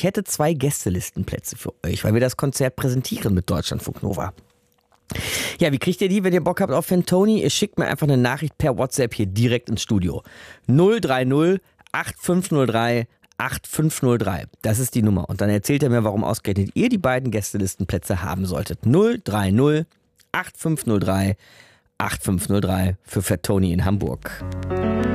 ich hätte 2 Gästelistenplätze für euch, weil wir das Konzert präsentieren mit Deutschlandfunk Nova. Ja, wie kriegt ihr die, wenn ihr Bock habt auf Fantoni? Ihr schickt mir einfach eine Nachricht per WhatsApp hier direkt ins Studio. 030 8503 8503. Das ist die Nummer. Und dann erzählt er mir, warum ausgerechnet ihr die beiden Gästelistenplätze haben solltet. 030 8503 8503 für Fantoni in Hamburg.